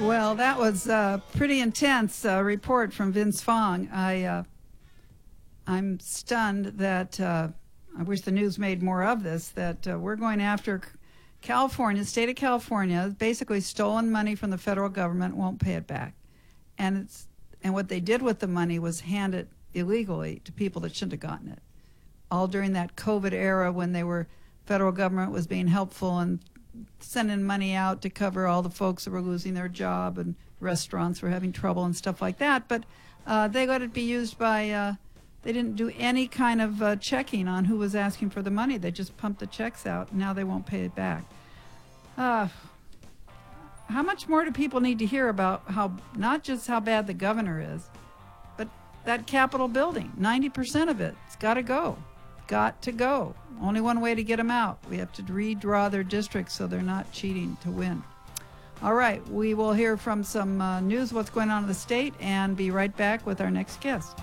Well, that was a pretty intense report from Vince Fong. I'm stunned that I wish the news made more of this, that we're going after California, state of California, basically stolen money from the federal government, won't pay it back. And what they did with the money was hand it illegally to people that shouldn't have gotten it. All during that COVID era when federal government was being helpful and sending money out to cover all the folks that were losing their job and restaurants were having trouble and stuff like that. But they let it be used by, they didn't do any kind of checking on who was asking for the money. They just pumped the checks out, and now they won't pay it back. How much more do people need to hear about not just how bad the governor is, but that Capitol building, 90% of it's got to go. Got to go. Only one way to get them out. We have to redraw their districts so they're not cheating to win. All right, we will hear from some news, what's going on in the state, and be right back with our next guest.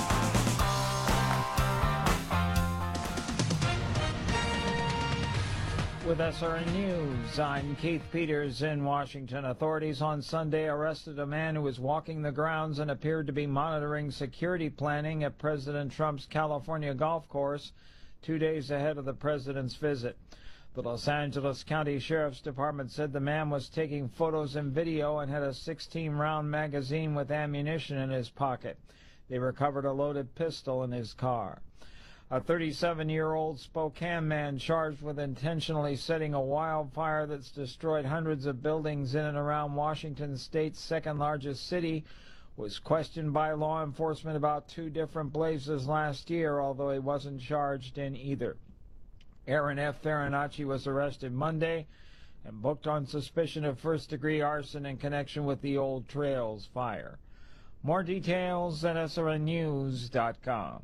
With SRN News, I'm Keith Peters in Washington. Authorities on Sunday arrested a man who was walking the grounds and appeared to be monitoring security planning at President Trump's California golf course 2 days ahead of the president's visit. The Los Angeles County Sheriff's Department said the man was taking photos and video and had a 16-round magazine with ammunition in his pocket. They recovered a loaded pistol in his car. A 37-year-old Spokane man charged with intentionally setting a wildfire that's destroyed hundreds of buildings in and around Washington State's second-largest city was questioned by law enforcement about 2 different blazes last year, although he wasn't charged in either. Aaron F. Farinacci was arrested Monday and booked on suspicion of first-degree arson in connection with the Old Trails fire. More details at srnnews.com.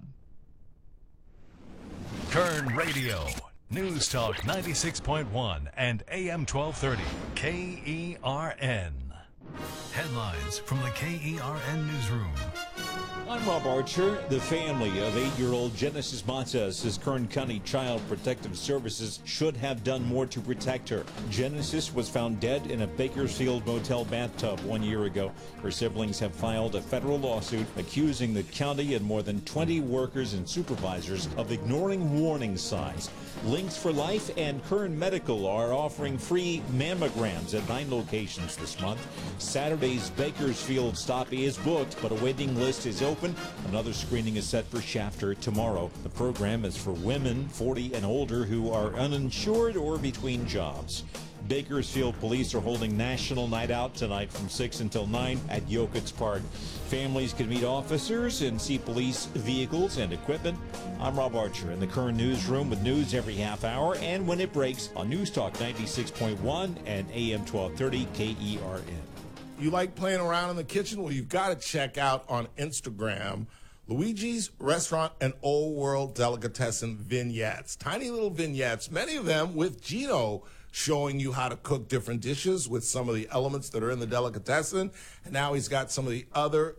Kern Radio, News Talk 96.1 and AM 1230, KERN. Headlines from the KERN Newsroom. I'm Rob Archer. The family of 8-year-old Genesis Mata says Kern County Child Protective Services should have done more to protect her. Genesis was found dead in a Bakersfield motel bathtub 1 year ago. Her siblings have filed a federal lawsuit accusing the county and more than 20 workers and supervisors of ignoring warning signs. Links for Life and Kern Medical are offering free mammograms at 9 locations this month. Saturday's Bakersfield stop is booked, but a waiting list is open. Another screening is set for Shafter tomorrow. The program is for women 40 and older who are uninsured or between jobs. Bakersfield police are holding National Night Out tonight from 6 until 9 at Yokitz Park. Families can meet officers and see police vehicles and equipment. I'm Rob Archer in the Kern Newsroom with news every half hour and when it breaks on News Talk 96.1 and AM 1230 KERN. You like playing around in the kitchen? Well, you've got to check out on Instagram Luigi's Restaurant and Old World Delicatessen vignettes. Tiny little vignettes, many of them with Gino showing you how to cook different dishes with some of the elements that are in the delicatessen. And now he's got some of the other